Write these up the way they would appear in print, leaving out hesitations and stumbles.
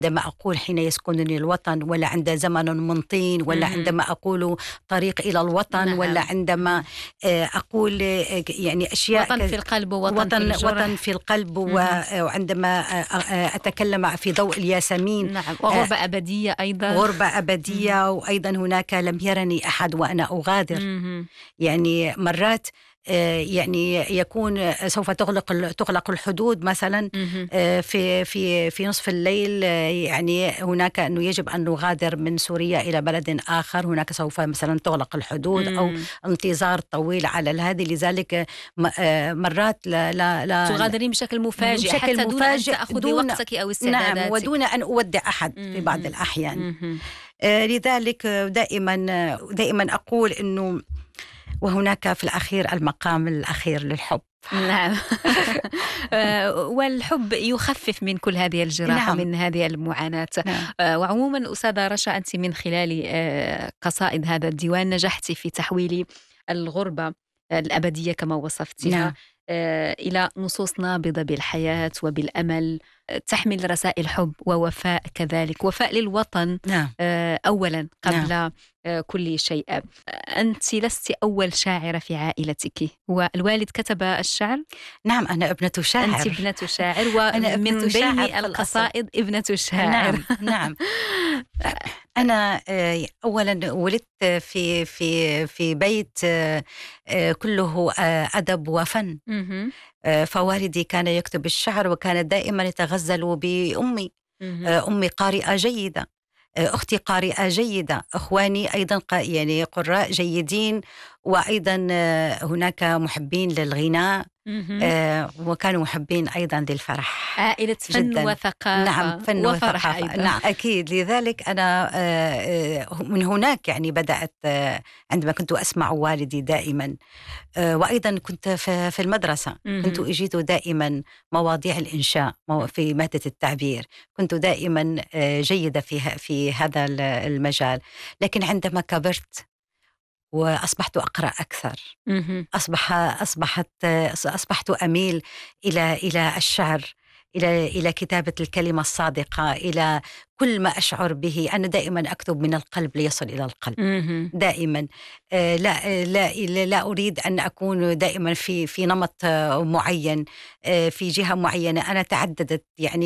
عندما أقول حين يسكنني الوطن، ولا عند زمن من طين، ولا عندما أقول طريق إلى الوطن. نعم. ولا عندما أقول يعني أشياء وطن في القلب ووطن في الجرح. وطن في القلب. وعندما أتكلم في ضوء الياسمين. نعم. وغربة أبدية أيضا. غربة أبدية. وأيضا هناك لم يرني أحد وأنا أغادر. يعني مرات يعني يكون سوف تغلق الحدود مثلا في نصف الليل. يعني هناك أنه يجب أن نغادر من سوريا إلى بلد آخر، هناك سوف مثلا تغلق الحدود أو انتظار طويل على هذه. لذلك مرات لا تغادرين بشكل مفاجئ، حتى دون أن تأخذي وقتك أو استعداداتك. نعم، ودون أن أودع أحد في بعض الأحيان. لذلك دائما أقول أنه وهناك في الأخير المقام الأخير للحب. نعم. والحب يخفف من كل هذه الجراح. نعم. ومن هذه المعاناة. نعم. وعموما أستاذة رشا، أنت من خلال قصائد هذا الديوان نجحتي في تحويل الغربة الأبدية كما وصفتها. نعم. إلى نصوص نابضة بالحياة وبالأمل، تحمل رسائل حب ووفاء كذلك، وفاء للوطن. نعم. أولا قبل نعم. كل شيء. أنت لست أول شاعرة في عائلتك، والوالد كتب الشعر. نعم، أنا ابنة شاعر. أنت ابنة شاعر، ومن بين القصائد ابنة شاعر. نعم. نعم. أنا أولا ولدت في بيت كله أدب وفن. فوالدي كان يكتب الشعر، وكان دائما يتغزل بأمي. أمي قارئة جيدة، أختي قارئة جيدة، أخواني أيضا يعني قراء جيدين، وأيضا هناك محبين للغناء. وكانوا محبين أيضا للفرح. عائلة فن جداً. وثقافة. نعم، فن وفرح وثقافة أيضا. نعم، أكيد. لذلك أنا من هناك يعني بدأت عندما كنت أسمع والدي دائما. وأيضا كنت في المدرسة كنت أجيد دائما مواضيع الإنشاء في مادة التعبير. كنت دائما جيدة في هذا المجال. لكن عندما كبرت وأصبحت أقرأ أكثر، أصبحت أميل إلى الشعر، إلى كتابة الكلمة الصادقة، إلى كل ما أشعر به. أنا دائما أكتب من القلب ليصل إلى القلب. دائما لا أريد أن أكون دائما في نمط معين، في جهة معينة. أنا تعددت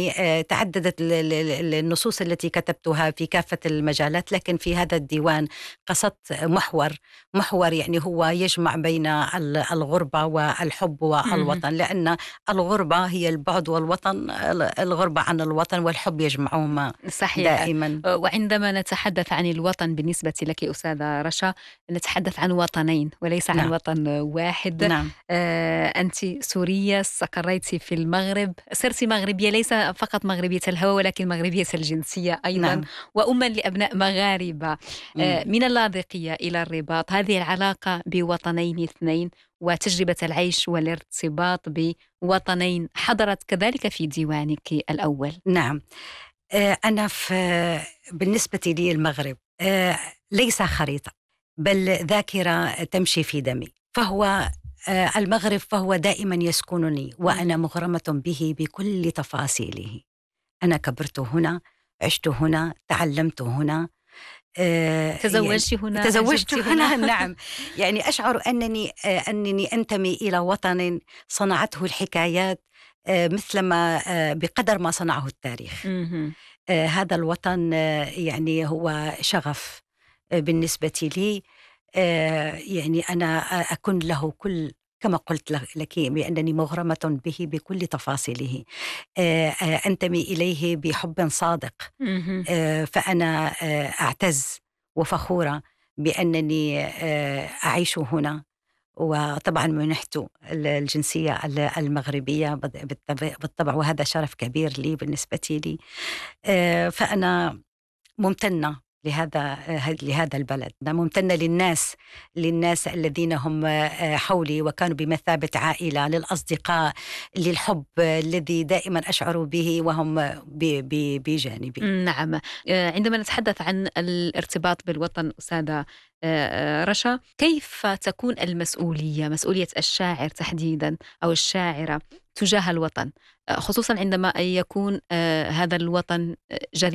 النصوص التي كتبتها في كافة المجالات، لكن في هذا الديوان قصدت محور يعني هو يجمع بين الغربة والحب والوطن، لأن الغربة هي البعد، والوطن الغربة عن الوطن، والحب يجمعهما. صحيح. دائما. وعندما نتحدث عن الوطن بالنسبة لك أستاذة رشا، نتحدث عن وطنين وليس عن وطن واحد. نعم. أنت سورية، استقريتي في المغرب، صرت مغربية، ليس فقط مغربية الهوى ولكن مغربية الجنسية أيضا. نعم. وأما لأبناء مغاربة. من اللاذقية إلى الرباط، هذه العلاقة بوطنين اثنين وتجربة العيش والارتباط بوطنين حضرت كذلك في ديوانك الأول. نعم. أنا بالنسبة لي المغرب ليس خريطة، بل ذاكرة تمشي في دمي. فهو المغرب فهو دائما يسكنني، وأنا مغرمة به بكل تفاصيله. أنا كبرت هنا، عشت هنا، تعلمت هنا، تزوجت هنا، تزوجت هنا. نعم. يعني أشعر أنني أنتمي إلى وطن صنعته الحكايات مثلما بقدر ما صنعه التاريخ. هذا الوطن يعني هو شغف بالنسبة لي. يعني أنا أكون له كل، كما قلت لك، بأنني مغرمة به بكل تفاصيله. أنتمي إليه بحب صادق. فأنا أعتز وفخورة بأنني أعيش هنا. وطبعا منحت الجنسية المغربية بالطبع، وهذا شرف كبير لي بالنسبة لي. فأنا ممتنة لهذا البلد، ممتنة للناس الذين هم حولي وكانوا بمثابة عائلة، للأصدقاء، للحب الذي دائما أشعر به وهم بجانبي. نعم. عندما نتحدث عن الارتباط بالوطن أستاذة رشا، كيف تكون مسؤولية الشاعر تحديدا أو الشاعرة تجاه الوطن، خصوصا عندما يكون هذا الوطن جريء